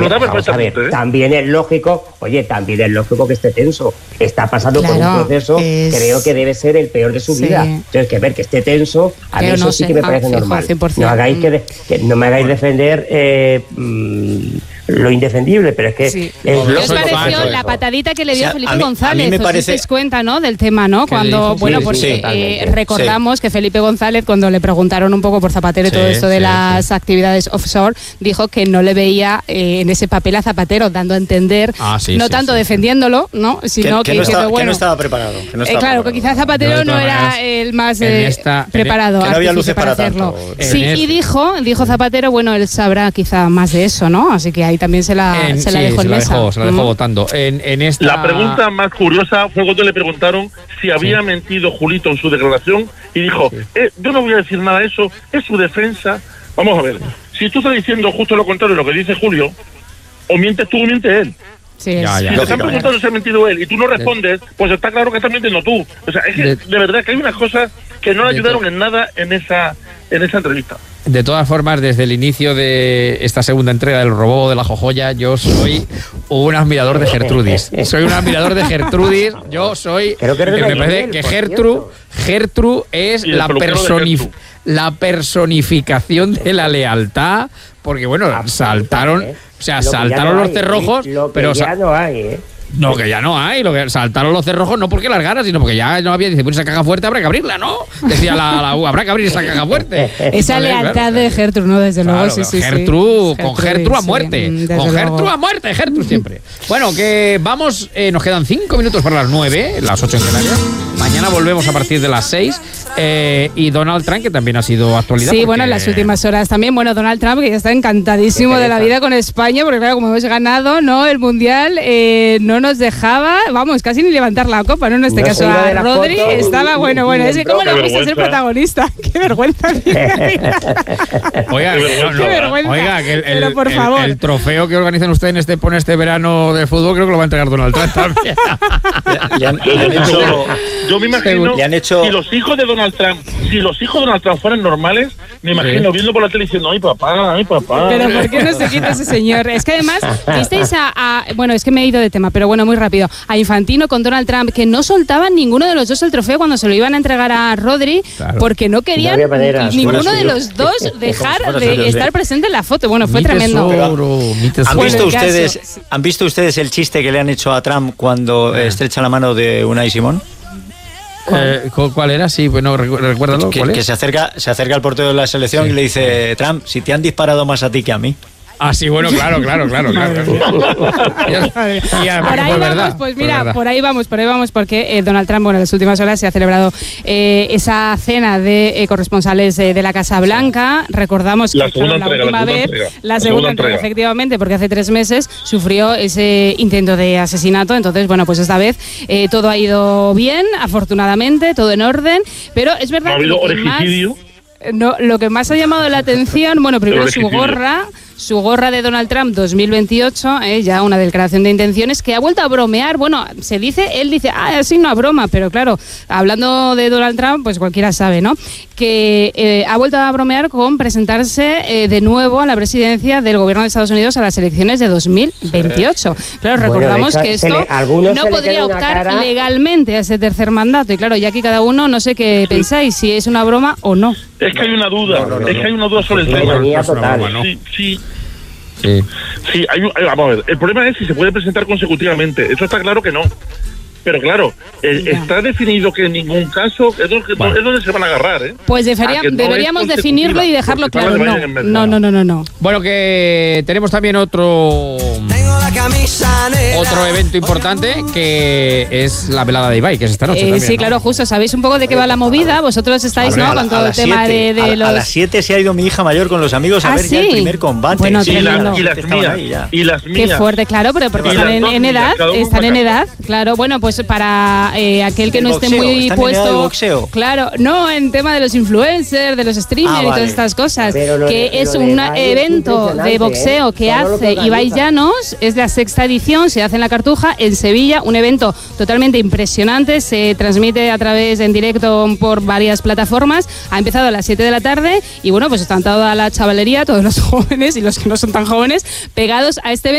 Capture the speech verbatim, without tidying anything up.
recuerda vamos a ver, perfectamente. ¿eh? También es lógico, oye, también es lógico que esté tenso. Está pasando Claro, por un proceso, es... creo que debe ser el peor de su sí. vida. Entonces, que ver que esté tenso, a mí Pero eso no sí sé, que me ah, parece fijo, normal. cien por ciento. No hagáis que, de, que no me hagáis defender eh, mmm, lo indefendible, pero es que Sí. es ¿Qué os lógico. pareció la patadita que le dio O sea, Felipe a mí- a González? mí me ¿Os parece- disteis cuenta, ¿no? Del tema, ¿no? ¿Qué le Cuando, dijo? bueno, Sí, porque sí, eh, sí. recordamos que Felipe González, cuando le preguntaron un poco por Zapatero y Sí, todo esto de sí, las sí. actividades offshore, dijo que no le veía eh, en ese papel a Zapatero, dando a entender, Ah, sí, no sí, tanto sí. defendiendo-lo, ¿no? Sino que, que, que no diciendo, estaba, que bueno, no estaba preparado. Que no eh, estaba claro, que preparado. quizás Zapatero Yo, de no todas era maneras, el más en eh, esta- en- preparado que no había artífice luces para hacerlo. tanto. Sí, En y este- dijo, dijo Zapatero, bueno, él sabrá quizá más de eso, ¿no? Así que ahí también se la, En- se la sí, dejó se en la mesa. dejó, se la dejó Mm. votando. En, en esta... La pregunta más curiosa fue cuando le preguntaron si había mentido Julito en su declaración y dijo, eh, yo no voy a decir nada de eso, es su defensa. Vamos a ver, si tú estás diciendo justo lo contrario de lo que dice Julio, o mientes tú o miente él. Sí, Ya, es- ya. Si te están Lógicamente. preguntando si ha mentido él y tú no respondes, pues está claro que estás mintiendo tú. O sea, es que De- de verdad que hay unas cosas que no le de ayudaron to- en nada en esa en esa entrevista. De todas formas, desde el inicio de esta segunda entrega del Robo de la Jojoya, yo soy un admirador de Gertrudis. Soy un admirador de Gertrudis. Yo soy... Creo que eres que de me parece Daniel, que por Gertru, cierto. Gertru es Y el la, peluquero de personif- Gertru. la personificación de la lealtad, porque bueno, saltaron... ¿eh? O sea, Lo que ya saltaron no los hay, cerrojos, lo que pero... ya sa- no hay, ¿eh? No, que ya no hay. Lo que saltaron los cerrojos no porque largaran, sino porque ya no había. Dice, pues esa caja fuerte habrá que abrirla, ¿no? Decía la, la U, habrá que abrir esa caja fuerte. Esa Entonces, lealtad claro, de Gertrude, ¿no? Desde luego, claro, sí, sí, sí. Gertrude, con Gertrude a sí, muerte. mm, desde Con luego. Gertrude a muerte, Gertrude siempre. Bueno, que vamos, eh, nos quedan cinco minutos para las nueve, las ocho en Canarias. Mañana volvemos a partir de las seis. Eh, y Donald Trump, que también ha sido actualidad. Sí, porque- bueno, en las últimas horas también. Bueno, Donald Trump, que ya está encantadísimo de la vida con España, porque claro, como hemos ganado, ¿no? El Mundial eh, no nos dejaba, vamos, casi ni levantar la copa, ¿no? En este No caso se iba a de la Rodri foto estaba, y- bueno, y bueno, es que entró. cómo le Qué gusta ser vergüenza. protagonista. Qué vergüenza. Oiga, Qué no, no, Qué vergüenza. oiga, que el, el- Pero por el- favor. el trofeo que organizan ustedes en este, por este verano de fútbol, creo que lo va a entregar Donald Trump también. Le han, le han hecho, Yo me imagino le han hecho- si los hijos de Donald Trump, si los hijos de Donald Trump fueran normales, me imagino viendo por la tele diciendo, ay papá, ay papá. Pero ¿por qué no se quita ese señor? Es que además, visteis a, a- bueno, es que me he ido de tema, pero bueno, muy rápido, a Infantino con Donald Trump, que no soltaban ninguno de los dos el trofeo cuando se lo iban a entregar a Rodri, Claro. porque no querían No había manera. ninguno Fuera de suyo. los dos dejar Fuera de suyo, sí. estar presente en la foto. Bueno, fue Mi tremendo. tesoro, mi ¿Han tesoro. Bueno, visto el caso- ustedes, ¿Han visto ustedes el chiste que le han hecho a Trump cuando eh, estrecha la mano de Unai Simón? Eh, ¿cu- ¿Cuál era? Sí, bueno, recu- recuérdalo. Que, ¿Cuál que es? se acerca, se acerca al portero de la selección y le dice, Trump, si te han disparado más a ti que a mí. Ah, sí, bueno, claro, claro, claro, claro. Y además Por que ahí fue vamos, verdad, pues fue mira, verdad. por ahí vamos, por ahí vamos, porque eh, Donald Trump, bueno, en las últimas horas se ha celebrado eh, esa cena de eh, corresponsales eh, de la Casa Blanca. Recordamos que La segunda claro, la entrega, la última segunda vez, entrega. la La segunda segunda entrega, entrega. efectivamente, porque hace tres meses sufrió ese intento de asesinato. Entonces, bueno, pues esta vez eh, todo ha ido bien, afortunadamente, todo en orden, pero es No verdad ha que habido lo que más- orejicidio. no, lo que más ha llamado la atención, bueno, primero El su orejicidio. gorra, su gorra de Donald Trump dos mil veintiocho, eh, ya una declaración de intenciones, que ha vuelto a bromear. Bueno, se dice, él dice, ah, así no a broma, pero claro, hablando de Donald Trump, pues cualquiera sabe, ¿no? Que eh, ha vuelto a bromear con presentarse eh, de nuevo a la presidencia del gobierno de Estados Unidos a las elecciones de dos mil veintiocho. Claro, Bueno, recordamos esa- que se esto le- algunos no se le podría queda una optar cara- legalmente a ese tercer mandato. Y claro, ya aquí cada uno, no sé qué pensáis, si es una broma o no. Es que hay una duda, No, no, no, es no. que hay una duda sobre el Una tema. ironía No es una total. broma, ¿no? Sí, sí, Sí. sí, hay, un- hay- vamos a ver. El problema es si se puede presentar consecutivamente. Eso está claro que no. Pero claro, eh, Ya. está definido que en ningún caso es donde, Bueno. es donde se van a agarrar, ¿eh? Pues debería- Ah, que no deberíamos es definirlo y consecutiva, dejarlo porque claro. todas No, vayan en medio. no, no, no, no, no. Bueno, que tenemos también otro otro evento importante que es la velada de Ibai, que es esta noche. Eh, también, sí, ¿no? claro, justo. ¿Sabéis un poco de qué va la movida? Vosotros estáis, Hombre, ¿no? a la- Con todo a el las tema de, siete, de a, los... a las siete se ha ido mi hija mayor con los amigos a Ah, ver ya sí. el primer combate. Bueno, Sí, Y, la- tremendo. y las Estaban mías, ahí ya. y las Qué mías. fuerte, claro, pero porque Y están las en, dos en niñas, edad, cada uno están en una edad, claro. Bueno, pues para eh, aquel que ¿El no esté boxeo? muy ¿Están en edad puesto, de boxeo? claro, no en tema de los influencers, de los streamers Ah, y vale. todas estas cosas, Pero lo que de- es lo de un Ibai es evento impresionante, de boxeo ¿eh? que Todo lo que hace Ibai organiza. Llanos, es la sexta edición, se hace en la Cartuja, en Sevilla, un evento totalmente impresionante, se transmite a través en directo por varias plataformas, ha empezado a las siete de la tarde y bueno, pues están toda la chavalería, todos los jóvenes y los que no son tan jóvenes, pegados a este evento.